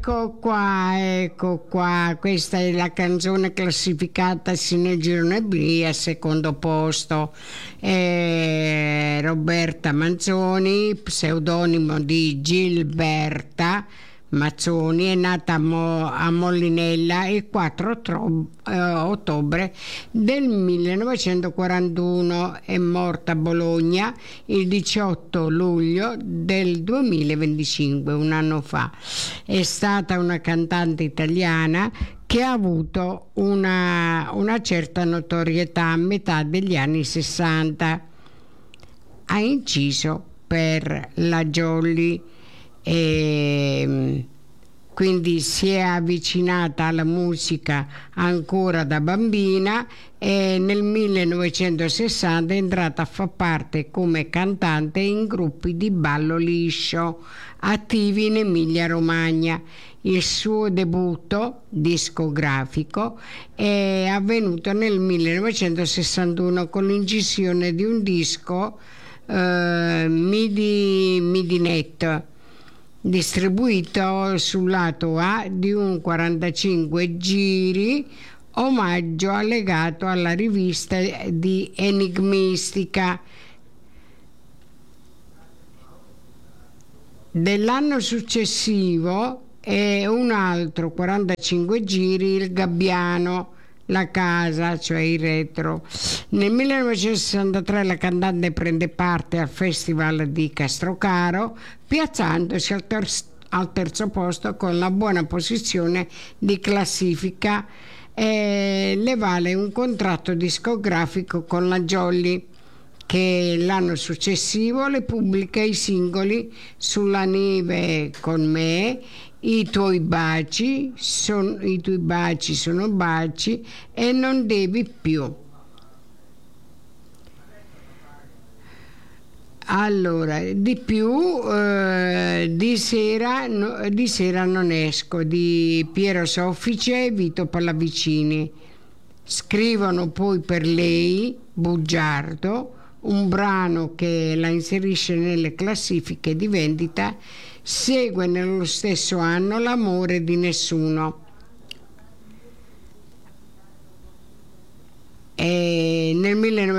ecco qua. Questa è la canzone classificata nel girone B al secondo posto. Roberta Manzoni, pseudonimo di Gilberta Mazzoni, è nata a Molinella il 4 ottobre del 1941, è morta a Bologna il 18 luglio del 2025, un anno fa. È stata una cantante italiana che ha avuto una certa notorietà a metà degli anni 60. Ha inciso per la Jolly, e quindi si è avvicinata alla musica ancora da bambina e nel 1960 è entrata a far parte come cantante in gruppi di ballo liscio attivi in Emilia-Romagna. Il suo debutto discografico è avvenuto nel 1961 con l'incisione di un disco Midinette, distribuito sul lato A di un 45 giri, omaggio allegato alla rivista di Enigmistica. Dell'anno successivo è un altro 45 giri, Il Gabbiano, La casa, cioè il retro. Nel 1963 la cantante prende parte al Festival di Castrocaro, piazzandosi al terzo posto con la buona posizione di classifica, e le vale un contratto discografico con la Jolly, che l'anno successivo le pubblica i singoli Sulla neve con me, I tuoi baci sono baci e Non devi più. Allora, di più, di sera non esco, di Piero Soffice e Vito Pallavicini. Scrivono poi per lei Bugiardo, un brano che la inserisce nelle classifiche di vendita. Segue nello stesso anno L'amore di nessuno. E nel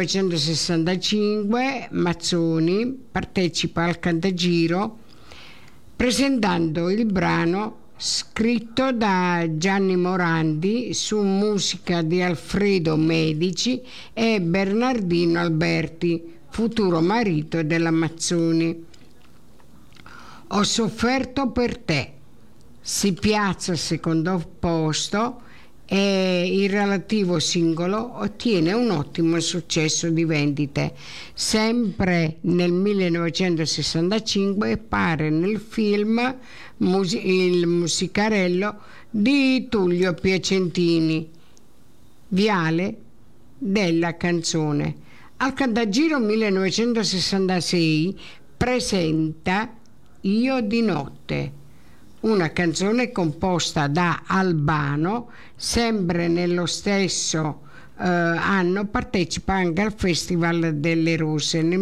1965 Mazzoni partecipa al Cantagiro presentando il brano scritto da Gianni Morandi su musica di Alfredo Medici e Bernardino Alberti, futuro marito della Mazzoni. Ho sofferto per te si piazza al secondo posto e il relativo singolo ottiene un ottimo successo di vendite. Sempre nel 1965 appare nel film Il musicarello di Tullio Piacentini, Viale della canzone. Al Cantagiro 1966 presenta Io di notte, una canzone composta da Albano. Sempre nello stesso anno partecipa anche al Festival delle Rose. Nel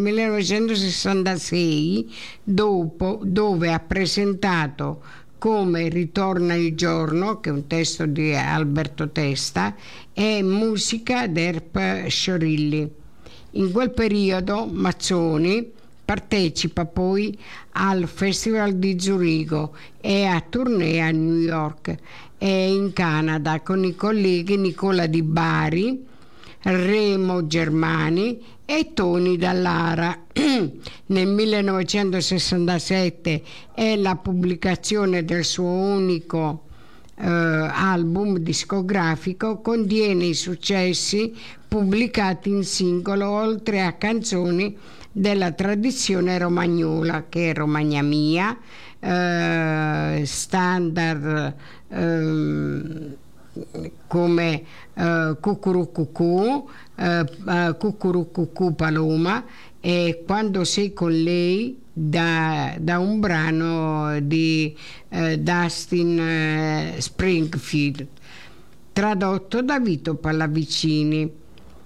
1966 dove ha presentato Come ritorna il giorno, che è un testo di Alberto Testa, e musica d'Erp Sciorilli. In quel periodo Mazzoni partecipa poi al Festival di Zurigo e a tournée a New York e in Canada con i colleghi Nicola Di Bari, Remo Germani e Tony Dallara. Nel 1967 è la pubblicazione del suo unico album discografico, contiene i successi pubblicati in singolo oltre a canzoni della tradizione romagnola, che è Romagna Mia, standard come Cucurucucù, Cucurucucù Paloma e Quando sei con lei, da un brano di Dustin Springfield, tradotto da Vito Pallavicini.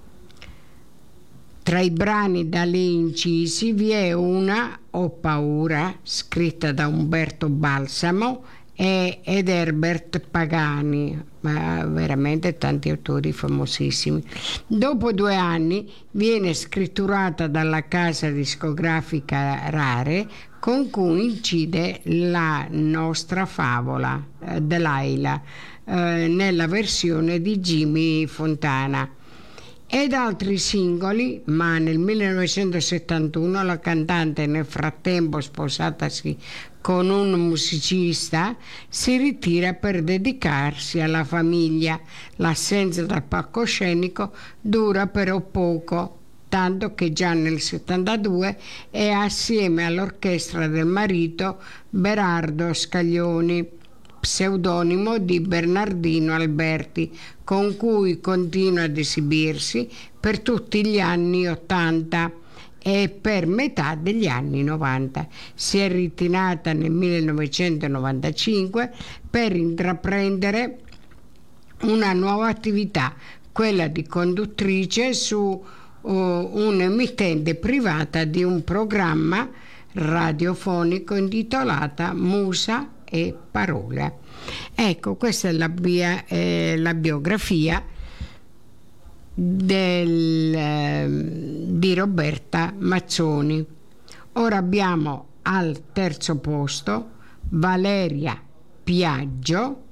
Tra i brani da lei incisi vi è una Ho paura, scritta da Umberto Balsamo ed Herbert Pagani, ma veramente tanti autori famosissimi. Dopo 2 anni viene scritturata dalla casa discografica Rare, con cui incide la nostra favola, Delilah, nella versione di Jimmy Fontana. Ed altri singoli, ma nel 1971 la cantante, nel frattempo sposatasi con un musicista, si ritira per dedicarsi alla famiglia. L'assenza dal palcoscenico dura però poco, tanto che già nel 72 è assieme all'orchestra del marito Berardo Scaglioni, pseudonimo di Bernardino Alberti, con cui continua ad esibirsi per tutti gli anni 80 e per metà degli anni 90. Si è ritirata nel 1995 per intraprendere una nuova attività, quella di conduttrice su un'emittente privata di un programma radiofonico intitolata Musa e Parole. Ecco, questa è la biografia di Roberta Mazzoni. Ora abbiamo al terzo posto Valeria Piaggio